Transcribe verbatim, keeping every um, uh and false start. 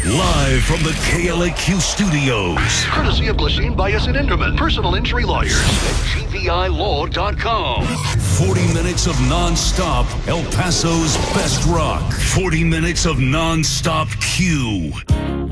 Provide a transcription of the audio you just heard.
Live from the K L A Q studios. Courtesy of Glasheen, Bias, and Enderman, personal injury lawyers at G V I law dot com. forty minutes of non-stop El Paso's best rock. forty minutes of non-stop Q.